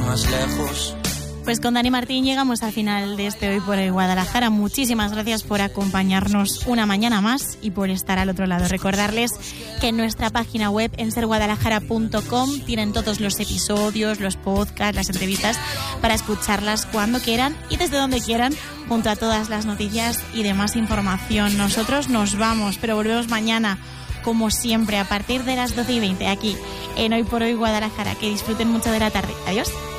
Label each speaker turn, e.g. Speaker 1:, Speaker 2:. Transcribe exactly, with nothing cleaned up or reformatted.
Speaker 1: más lejos.
Speaker 2: Pues con Dani Martín llegamos al final de este Hoy por Hoy Guadalajara. Muchísimas gracias por acompañarnos una mañana más y por estar al otro lado. Recordarles que en nuestra página web, en ser guadalajara punto com, tienen todos los episodios, los podcasts, las entrevistas para escucharlas cuando quieran y desde donde quieran, junto a todas las noticias y demás información. Nosotros nos vamos, pero volvemos mañana, como siempre, a partir de las doce y veinte, aquí en Hoy por Hoy Guadalajara. Que disfruten mucho de la tarde. Adiós.